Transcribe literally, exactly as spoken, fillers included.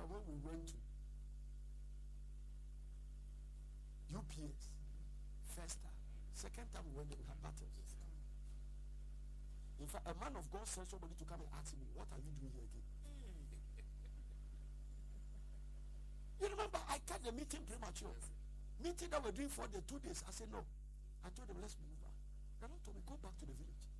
time when we went to U P S, first time, second time we went there, we had battles. In fact, a man of God sent somebody to come and ask me, what are you doing here again? You remember, I cut the meeting premature. Meeting that we're doing for the two days. I said, no. I told them, let's move back. The Lord told me, go back to the village.